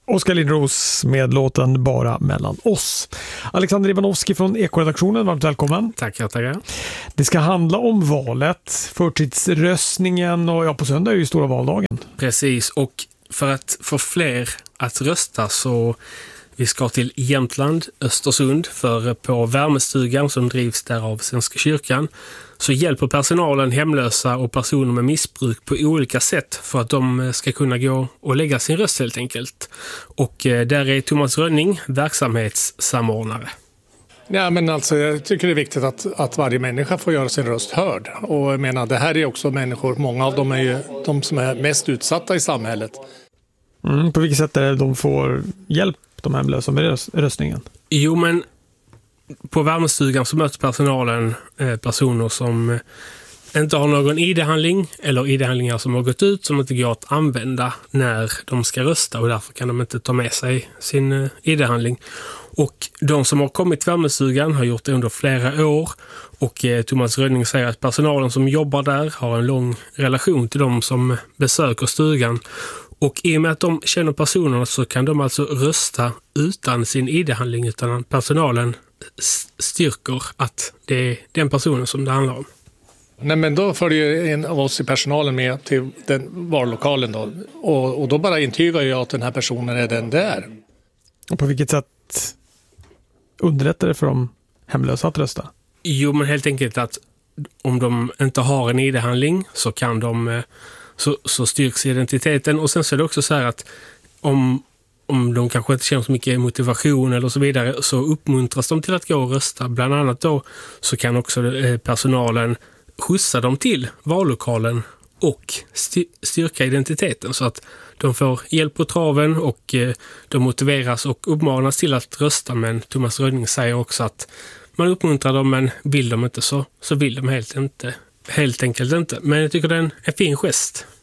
Oskar Lindros med låten Bara mellan oss. Alexander Ivanovski från Ekoredaktionen, varmt välkommen. Tackar. Det ska handla om valet, förtidsröstningen och på söndag är ju stora valdagen. Precis, och för att få fler att rösta så vi ska till Jämtland, Östersund, för på värmestugan som drivs där av Svenska kyrkan så hjälper personalen hemlösa och personer med missbruk på olika sätt för att de ska kunna gå och lägga sin röst helt enkelt. Och där är Thomas Rönning verksamhetssamordnare. Ja, men alltså, jag tycker det är viktigt att varje människa får göra sin röst hörd. Och jag menar, det här är också människor, många av dem är ju de som är mest utsatta i samhället. På vilket sätt är det de får hjälp, de hemlösa, med röstningen? Jo, men på värmestugan så möter personalen personer som inte har någon ID-handling eller ID-handlingar som har gått ut som inte går att använda när de ska rösta och därför kan de inte ta med sig sin ID-handling. Och de som har kommit till värmestugan har gjort det under flera år och Thomas Rönning säger att personalen som jobbar där har en lång relation till de som besöker stugan. Och i och med att de känner personerna så kan de alltså rösta utan sin ID-handling utan att personalen styrker att det är den personen som det handlar om. Nej, men då följer en av oss i personalen med till den vallokalen då. Och då bara intygar jag att den här personen är den där. Och på vilket sätt underlättar det för de hemlösa att rösta? Jo, men helt enkelt att om de inte har en ID-handling så kan de så styrks identiteten. Och sen så är det också så här att om de kanske inte känner så mycket motivation eller så vidare så uppmuntras de till att gå och rösta. Bland annat då så kan också personalen skjutsa dem till vallokalen och styrka identiteten så att de får hjälp på traven och de motiveras och uppmanas till att rösta. Men Thomas Rönning säger också att man uppmuntrar dem, men vill de inte så vill de helt enkelt inte. Men jag tycker det är en fin gest.